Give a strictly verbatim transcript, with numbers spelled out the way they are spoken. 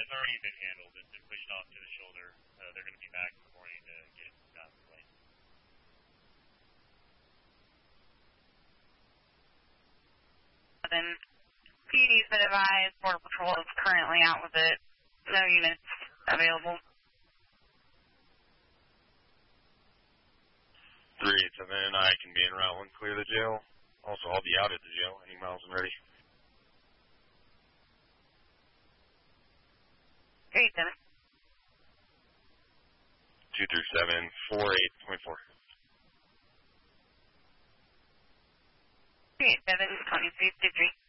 it's already been handled. It's been pushed off to the shoulder. Uh, they're going to be back in the morning to get it out of the plane. Then P D's been advised. Border Patrol is currently out with it. No units available. three eight seven, I can be en route one, clear the jail. Also, I'll be out at the jail. Any miles and ready? three eight seven. two three seven, four eight point four. three eight seven, twenty-three fifty-three.